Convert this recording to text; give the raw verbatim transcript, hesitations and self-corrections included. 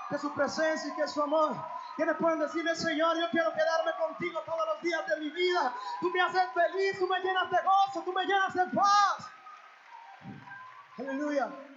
que su presencia y que su amor. ¿Quiénes pueden decirle, Señor, yo quiero quedarme contigo todos los días de mi vida? Tú me haces feliz, tú me llenas de gozo, tú me llenas de paz. Aleluya.